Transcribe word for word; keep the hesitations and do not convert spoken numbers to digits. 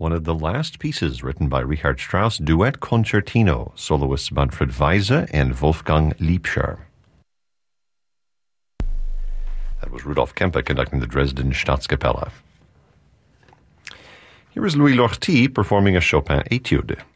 one of the last pieces written by Richard Strauss, Duet Concertino, soloists Manfred Weise and Wolfgang Liebscher. That was Rudolf Kempe conducting the Dresden Staatskapelle. Here is Louis Lortie performing a Chopin etude.